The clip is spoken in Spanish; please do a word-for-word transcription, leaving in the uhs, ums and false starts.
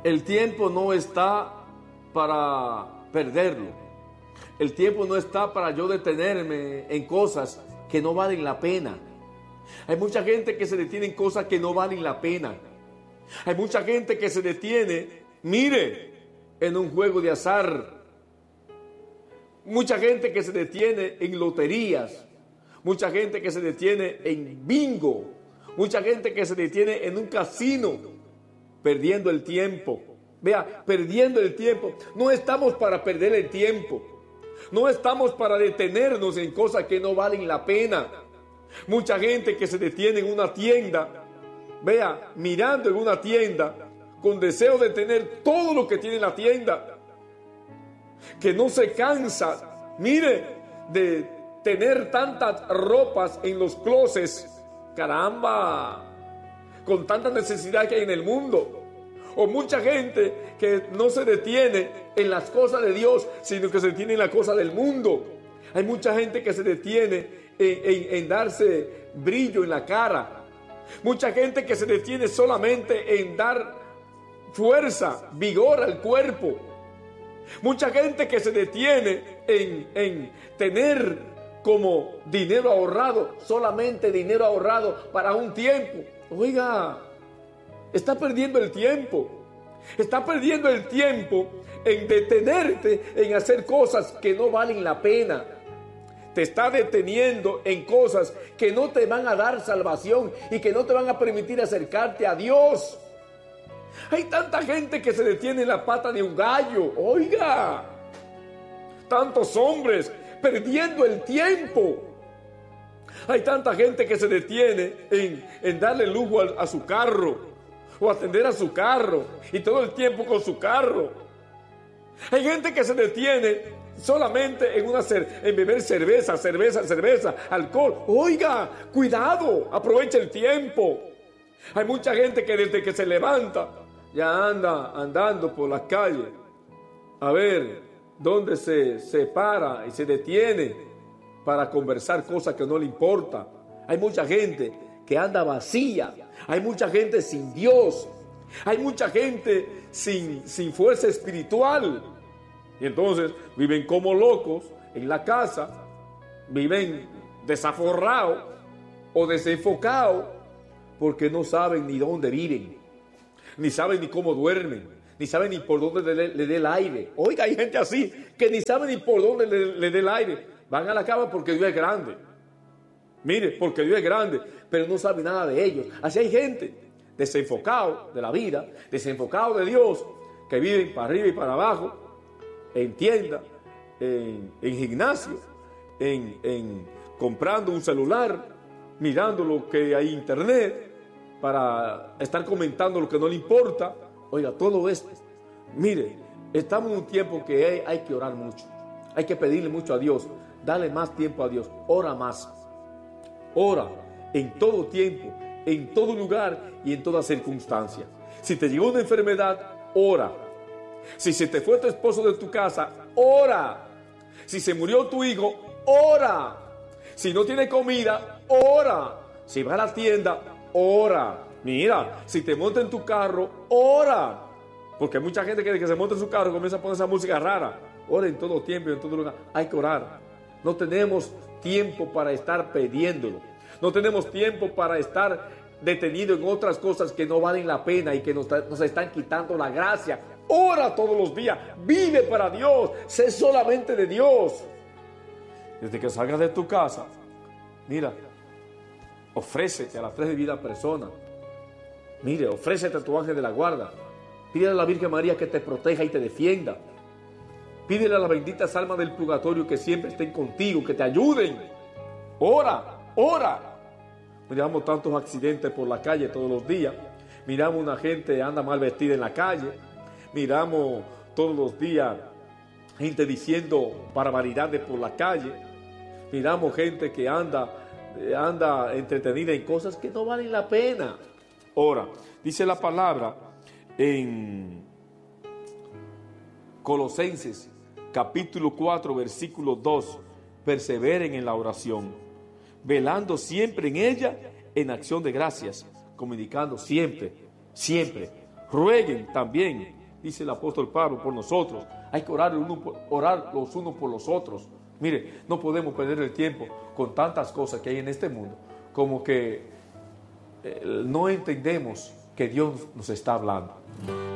El tiempo no está para perderlo. El tiempo no está para yo detenerme en cosas que no valen la pena. Hay mucha gente que se detiene en cosas que no valen la pena. Hay mucha gente que se detiene, mire, en un juego de azar. Mucha gente que se detiene en loterías. Mucha gente que se detiene en bingo. Mucha gente que se detiene en un casino, perdiendo el tiempo. Vea, perdiendo el tiempo. No estamos para perder el tiempo. No estamos para detenernos en cosas que no valen la pena. Mucha gente que se detiene en una tienda, vea, mirando en una tienda, con deseo de tener todo lo que tiene la tienda, que no se cansa, mire, de tener tantas ropas en los closets, caramba, con tanta necesidad que hay en el mundo. O mucha gente que no se detiene en las cosas de Dios, sino que se detiene en las cosas del mundo. Hay mucha gente que se detiene en, en, en darse brillo en la cara. Mucha gente que se detiene solamente en dar fuerza, vigor al cuerpo. Mucha gente que se detiene en, en tener como dinero ahorrado, solamente dinero ahorrado para un tiempo. Oiga, está perdiendo el tiempo. Está perdiendo el tiempo en detenerte en hacer cosas que no valen la pena. Te está deteniendo en cosas que no te van a dar salvación y que no te van a permitir acercarte a Dios. Hay tanta gente que se detiene en la pata de un gallo. Oiga, tantos hombres perdiendo el tiempo. Hay tanta gente que se detiene en, en darle lujo a, a su carro o atender a su carro y todo el tiempo con su carro. Hay gente que se detiene solamente en, una cer- en beber cerveza, cerveza, cerveza, alcohol. Oiga, cuidado, aprovecha el tiempo. Hay mucha gente que desde que se levanta ya anda andando por las calles a ver dónde se, se para y se detiene para conversar cosas que no le importan. Hay mucha gente que anda vacía. Hay mucha gente sin Dios. Hay mucha gente sin, sin fuerza espiritual. Y entonces viven como locos en la casa. Viven desaforrados o desenfocados porque no saben ni dónde viven. Ni saben ni cómo duermen. Ni saben ni por dónde le, le dé el aire. Oiga, hay gente así que ni sabe ni por dónde le, le dé el aire. Van a la cama porque Dios es grande. Mire, porque Dios es grande, pero no sabe nada de ellos. Así hay gente desenfocado de la vida, desenfocado de Dios, que viven para arriba y para abajo, en tienda, en, en gimnasio, en, en comprando un celular, mirando lo que hay en internet, para estar comentando lo que no le importa. Oiga, todo esto, mire, estamos en un tiempo que hay, hay que orar mucho, hay que pedirle mucho a Dios, dale más tiempo a Dios, ora más. Ora en todo tiempo, en todo lugar y en toda circunstancia. Si te llegó una enfermedad, ora. Si se te fue tu esposo de tu casa, ora. Si se murió tu hijo, ora. Si no tiene comida, ora. Si va a la tienda, ora. Mira, si te monta en tu carro, ora. Porque hay mucha gente que, que se monta en su carro comienza a poner esa música rara. Ora en todo tiempo y en todo lugar. Hay que orar. No tenemos tiempo para estar pidiéndolo. No tenemos tiempo para estar detenido en otras cosas que no valen la pena y que nos, nos están quitando la gracia. Ora todos los días. Vive para Dios. Sé solamente de Dios. Desde que salgas de tu casa, mira, ofrécete a las tres divinas personas. Mire, ofrécete a tu ángel de la guarda. Pídele a la Virgen María que te proteja y te defienda. Pídele a las benditas almas del purgatorio que siempre estén contigo, que te ayuden. Ora, ora. Miramos tantos accidentes por la calle todos los días. Miramos una gente que anda mal vestida en la calle. Miramos todos los días gente diciendo barbaridades por la calle. Miramos gente que anda, anda entretenida en cosas que no valen la pena. Ora, dice la palabra en Colosenses capítulo cuatro, versículo dos, perseveren en la oración, velando siempre en ella en acción de gracias, comunicando siempre, siempre. rueguen también, dice el apóstol Pablo, por nosotros. Hay que orar, uno, orar los unos por los otros. Mire, no podemos perder el tiempo con tantas cosas que hay en este mundo, como que eh, no entendemos que Dios nos está hablando.